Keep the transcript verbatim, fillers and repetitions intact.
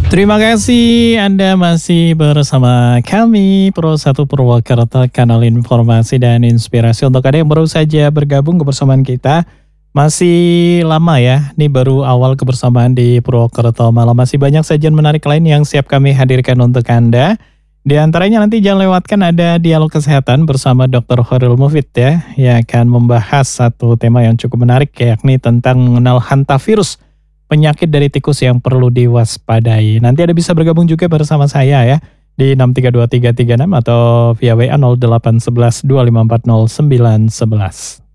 Terima kasih Anda masih bersama kami Pro satu Purwokerto, kanal informasi dan inspirasi. Untuk Anda yang baru saja bergabung kebersamaan kita, masih lama ya, ini baru awal kebersamaan di Purwokerto Malam. Masih banyak sajian menarik lain yang siap kami hadirkan untuk Anda. Di antaranya nanti jangan lewatkan ada dialog kesehatan bersama dokter Khairul Mufid ya, yang akan membahas satu tema yang cukup menarik, yakni tentang mengenal hantavirus, penyakit dari tikus yang perlu diwaspadai. Nanti Anda bisa bergabung juga bersama saya ya di enam tiga dua tiga tiga enam atau via W A nol delapan satu satu dua lima empat nol sembilan satu satu.